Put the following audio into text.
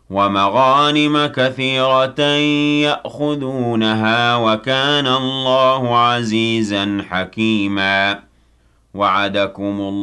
وَمَغَانِمَ كَثِيرَةً يَأْخُذُونَهَا ۗ وَكَانَ اللَّهُ عَزِيزًا حَكِيمًا. وَعَدَكُمُ